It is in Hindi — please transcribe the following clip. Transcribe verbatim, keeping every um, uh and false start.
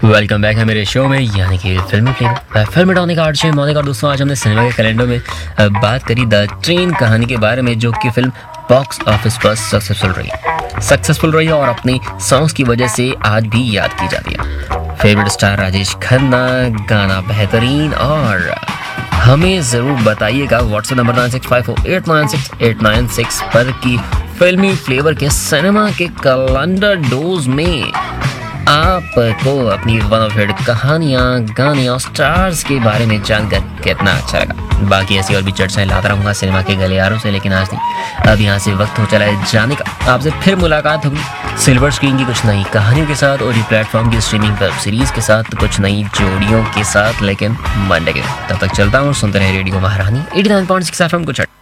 वेलकम बैक है मेरे शो में यानी कि फिल्मी फ्लेवर फिल्म डॉनी का आर्ट मौलिक। और दोस्तों आज हमने सिनेमा के कैलेंडर में अ, बात करी द ट्रेन कहानी के बारे में, जो कि फिल्म बॉक्स ऑफिस पर सक्सेसफुल रही सक्सेसफुल रही और अपनी सॉन्ग्स की वजह से आज भी याद की जाती है। फेवरेट स्टार राजेश खन्ना, गाना बेहतरीन। और हमें ज़रूर बताइएगा WhatsApp number nine six five four eight nine six eight nine six पर कि फिल्मी फ्लेवर के सिनेमा के कैलेंडर डोज में आपको अपनी वन ऑफ फेवरेट कहानियाँ, गाने और स्टार्स के बारे में जानकर कितना अच्छा लगा। बाकी ऐसी और भी चर्चाएं लाता रहूँगा सिनेमा के गलियारों से, लेकिन आज नहीं, अब यहाँ से वक्त हो चला है जाने का। आपसे फिर मुलाकात होगी सिल्वर स्क्रीन की कुछ नई कहानियों के साथ और प्लेटफॉर्म की स्ट्रीमिंग वेब सीरीज के साथ, कुछ नई जोड़ियों के साथ, लेकिन मंडे के। तब तक चलता हूँ, सुनते रहे रेडियो महारानी eighty nine point six F M. कुछ